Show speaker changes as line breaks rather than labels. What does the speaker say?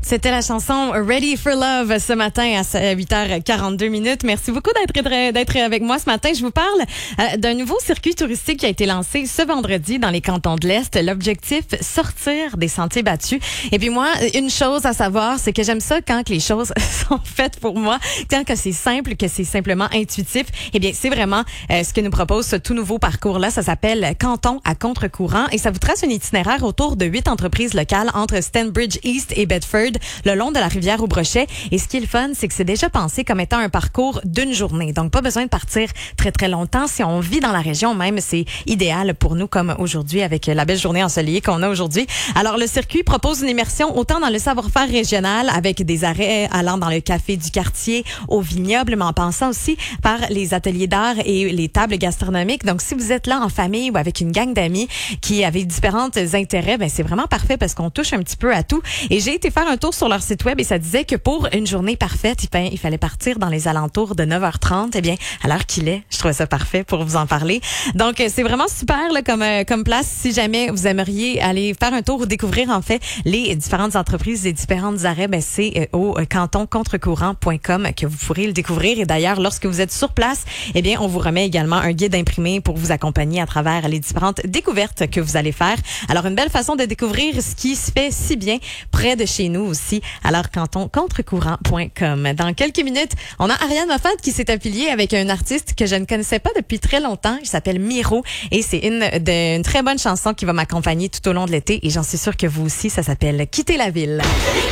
C'était la chanson Ready for Love ce matin à 8h42. Merci beaucoup d'être avec moi ce matin. Je vous parle d'un nouveau circuit touristique qui a été lancé ce vendredi dans les cantons de l'Est. L'objectif, sortir des sentiers battus. Et puis moi, une chose à savoir, c'est que j'aime ça quand les choses sont faites pour moi, quand que c'est simple, que c'est simplement intuitif. Eh bien, c'est vraiment ce que nous propose ce tout nouveau parcours-là. Ça s'appelle Canton à contre-courant et ça vous trace un itinéraire autour de 8 entreprises locales entre Stanbridge East et Bedford, le long de la rivière au Brochet. Et ce qui est le fun, c'est que c'est déjà pensé comme étant un parcours d'une journée. Donc, pas besoin de partir très, très longtemps. Si on vit dans la région même, c'est idéal pour nous comme aujourd'hui avec la belle journée ensoleillée qu'on a aujourd'hui. Alors, le circuit propose une immersion autant dans le savoir-faire régional avec des arrêts allant dans le café du quartier, au vignoble, mais en passant aussi par les ateliers d'art et les tables gastronomiques. Donc, si vous êtes là en famille ou avec une gang d'amis qui avaient différents intérêts, ben c'est vraiment parfait parce qu'on touche un petit peu à tout. Et j'ai été faire un tour sur leur site web et ça disait que pour une journée parfaite, il fallait partir dans les alentours de 9h30. Eh bien, à l'heure qu'il est, je trouvais ça parfait pour vous en parler. Donc, c'est vraiment super là, comme place. Si jamais vous aimeriez aller faire un tour ou découvrir en fait les différentes entreprises et différentes arrêts, ben c'est au cantoncontrecourant.com que vous pourrez le découvrir. Et d'ailleurs, lorsque vous êtes sur place, eh bien, on vous remet également un guide imprimé pour vous accompagner à travers les différentes découvertes que vous allez faire. Alors, une belle façon de découvrir ce qui se fait si bien près de chez nous aussi. Alors, cantoncontrecourant.com. Dans quelques minutes, on a Ariane Moffat qui s'est affiliée avec un artiste que je ne connaissais pas depuis très longtemps. Il s'appelle Miro et c'est une très bonne chanson qui va m'accompagner tout au long de l'été et j'en suis sûre que vous aussi, ça s'appelle Quitter la ville.